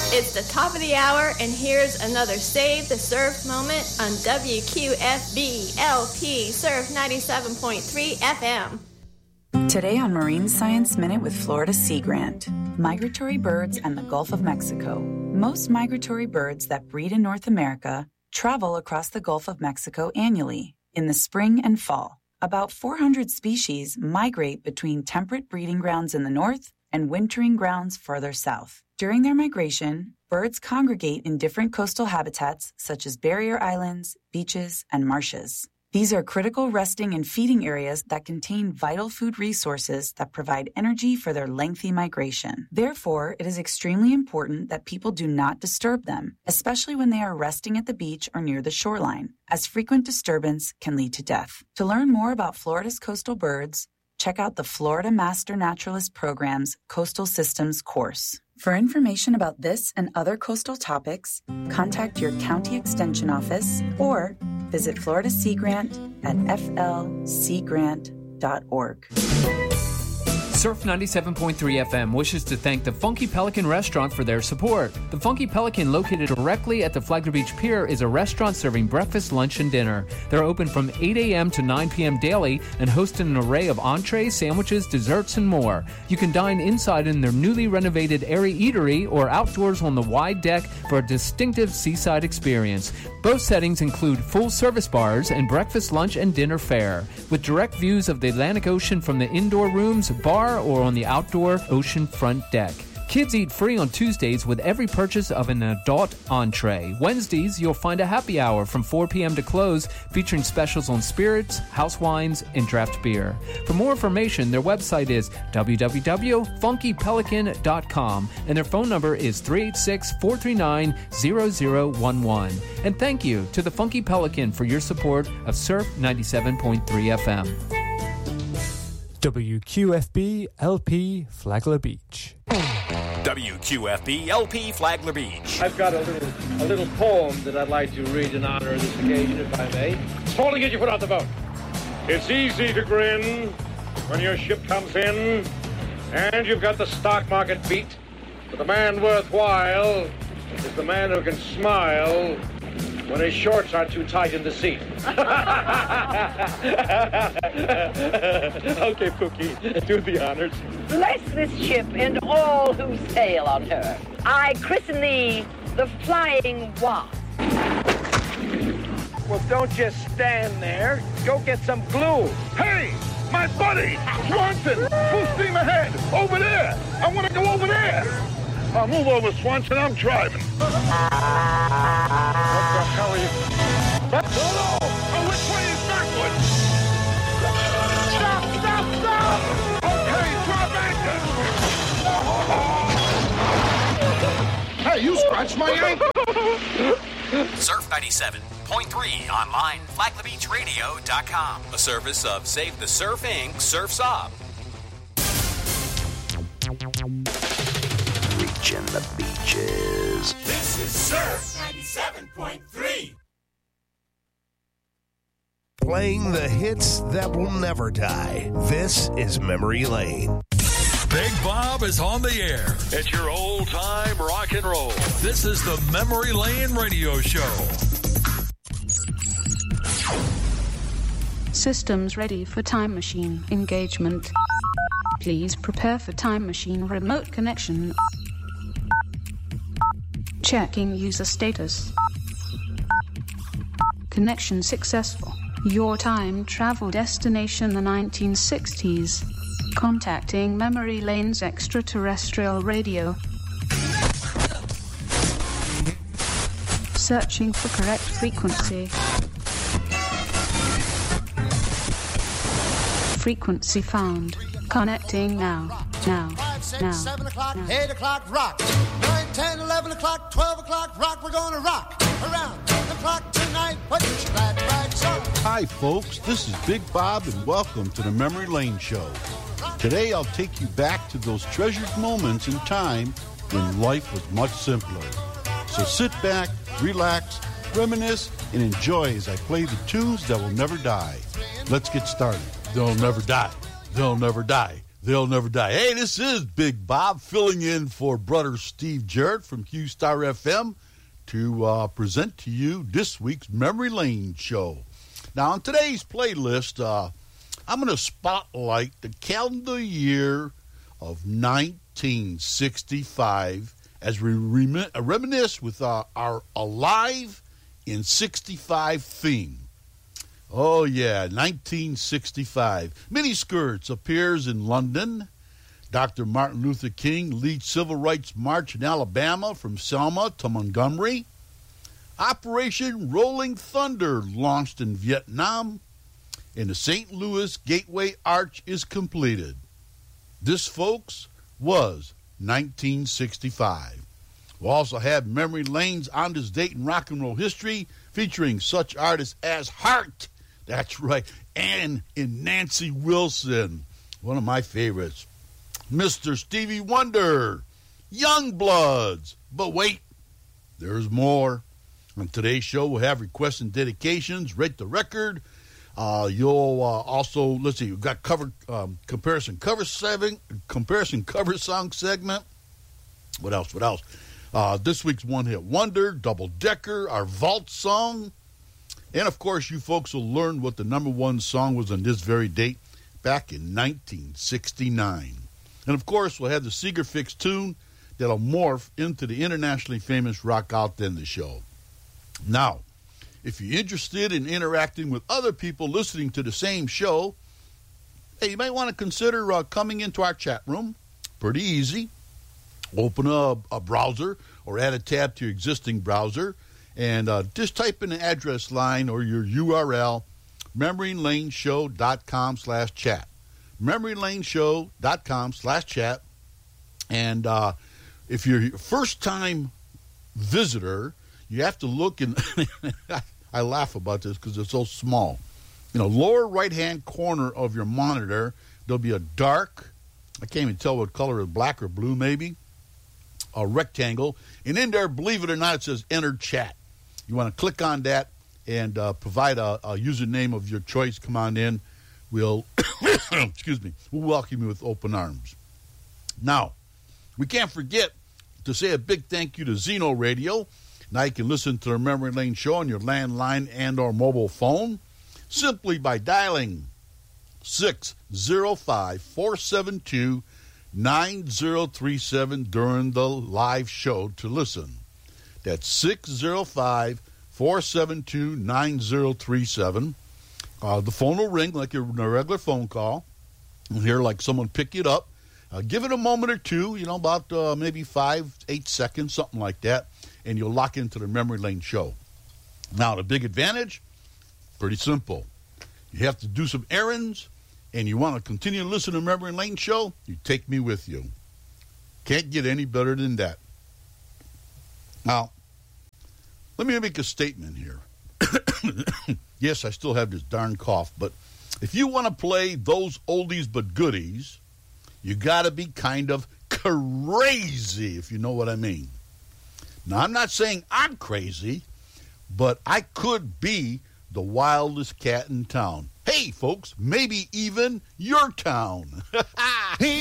It's the top of the hour, and here's another Save the Surf moment on WQFB LP Surf 97.3 FM. Today on Marine Science Minute with Florida Sea Grant, migratory birds and the Gulf of Mexico. Most migratory birds that breed in North America travel across the Gulf of Mexico annually in the spring and fall. About 400 species migrate between temperate breeding grounds in the north and wintering grounds further south. During their migration, birds congregate in different coastal habitats such as barrier islands, beaches, and marshes. These are critical resting and feeding areas that contain vital food resources that provide energy for their lengthy migration. Therefore, it is extremely important that people do not disturb them, especially when they are resting at the beach or near the shoreline, as frequent disturbance can lead to death. To learn more about Florida's coastal birds, check out the Florida Master Naturalist Program's Coastal Systems course. For information about this and other coastal topics, contact your county extension office or visit Florida Sea Grant at flseagrant.org. Surf 97.3 FM wishes to thank the Funky Pelican Restaurant for their support. The Funky Pelican, located directly at the Flagler Beach Pier, is a restaurant serving breakfast, lunch, and dinner. They're open from 8 a.m. to 9 p.m. daily and host an array of entrees, sandwiches, desserts, and more. You can dine inside in their newly renovated airy eatery or outdoors on the wide deck for a distinctive seaside experience. Both settings include full-service bars and breakfast, lunch, and dinner fare, with direct views of the Atlantic Ocean from the indoor rooms, bar, or on the outdoor ocean front deck. Kids eat free on Tuesdays with every purchase of an adult entree. Wednesdays, you'll find a happy hour from 4 p.m. to close, featuring specials on spirits, house wines, and draft beer. For more information, their website is www.funkypelican.com, and their phone number is 386-439-0011. And thank you to the Funky Pelican for your support of Surf 97.3 FM. WQFB LP Flagler Beach. WQFB LP Flagler Beach. I've got a little poem that I'd like to read in honor of this occasion, if I may. Hold and get your foot off the boat. It's easy to grin when your ship comes in and you've got the stock market beat. But the man worthwhile is the man who can smile when his shorts are too tight in the seat. Okay, Pookie, do the honors. Bless this ship and all who sail on her. I christen thee the Flying Wasp. Well, don't just stand there. Go get some glue. Hey, my buddy, Swanson, full steam ahead, over there. I want to go over there. I'll move over, Swanson, I'm driving. What the hell are you? No, which way is backwards? Stop! Okay, drop anchor. Hey, you scratched my ankle. Surf 97.3 online, FlaglerBeachRadio.com. A service of Save the Surf Inc. Surf's Up. Reaching the beaches. This is Surf 97.3. Playing the hits that will never die. This is Memory Lane. Big Bob is on the air. It's your old-time rock and roll. This is the Memory Lane Radio Show. Systems ready for time machine engagement. Please prepare for time machine remote connection. Checking user status. Connection successful. Your time travel destination the 1960s. Contacting Memory Lane's extraterrestrial radio. Searching for correct frequency. Frequency found. Connecting now. 5, 6, 7 o'clock, 8 o'clock, rock. 9, 10, 11 o'clock, 12 o'clock, rock. We're gonna rock around the clock tonight. Put your glad rags on. Hi, folks. This is Big Bob, and welcome to the Memory Lane Show. Today, I'll take you back to those treasured moments in time when life was much simpler. So sit back, relax, reminisce, and enjoy as I play the tunes that will never die. Let's get started. They'll never die. They'll never die. They'll Never Die. Hey, this is Big Bob filling in for brother Steve Jarrett from Q-Star FM to present to you this week's Memory Lane show. Now, on today's playlist, I'm going to spotlight the calendar year of 1965 as we reminisce with our Alive in 65 theme. Oh, yeah, 1965. Miniskirts appears in London. Dr. Martin Luther King leads Civil Rights March in Alabama from Selma to Montgomery. Operation Rolling Thunder launched in Vietnam. And the St. Louis Gateway Arch is completed. This, folks, was 1965. We'll also have memory lanes on this date in rock and roll history featuring such artists as Heart. That's right. And Nancy Wilson, one of my favorites. Mr. Stevie Wonder, Youngbloods. But wait, there's more. On today's show, we'll have requests and dedications, Rate the Record. You'll also, let's see, we've got comparison cover song segment. What else? This week's One Hit Wonder, Double Decker, our Vault song. And, of course, you folks will learn what the number one song was on this very date back in 1969. And, of course, we'll have the Seeger Fix tune that'll morph into the internationally famous Rock Out Then the show. Now, if you're interested in interacting with other people listening to the same show, hey, you might want to consider coming into our chat room. Pretty easy. Open a browser or add a tab to your existing browser and just type in the address line or your URL, memorylaneshow.com/chat. memorylaneshow.com/chat. And if you're a first-time visitor, you have to look in. I laugh about this because it's so small. Lower right-hand corner of your monitor, there'll be a dark, I can't even tell what color, black or blue maybe, a rectangle. And in there, believe it or not, it says Enter Chat. You want to click on that and provide a username of your choice. Come on in. We'll, we'll welcome you with open arms. Now, we can't forget to say a big thank you to Zeno Radio. Now you can listen to the Memory Lane show on your landline and or mobile phone simply by dialing 605-472-9037 during the live show to listen. That's 605-472-9037. The phone will ring like a regular phone call. You'll hear like someone pick it up. Give it a moment or two, about maybe 5-8 seconds, something like that, and you'll lock into the Memory Lane show. Now, the big advantage, pretty simple. You have to do some errands, and you want to continue to listen to the Memory Lane show, you take me with you. Can't get any better than that. Now, let me make a statement here. Yes, I still have this darn cough, but if you want to play those oldies but goodies, you got to be kind of crazy, if you know what I mean. Now, I'm not saying I'm crazy, but I could be the wildest cat in town. Hey, folks, maybe even your town.